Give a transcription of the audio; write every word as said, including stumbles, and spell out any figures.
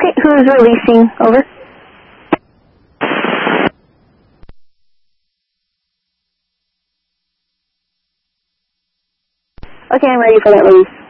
Okay, who's releasing? Over. Okay, I'm ready for that release.